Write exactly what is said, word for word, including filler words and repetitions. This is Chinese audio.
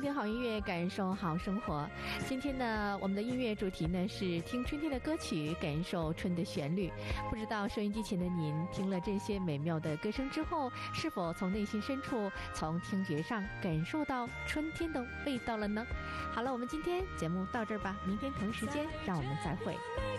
听听好音乐，感受好生活。今天呢，我们的音乐主题呢是听春天的歌曲，感受春的旋律。不知道收音机前的您听了这些美妙的歌声之后，是否从内心深处，从听觉上感受到春天的味道了呢？好了，我们今天节目到这儿吧，明天同时间让我们再会。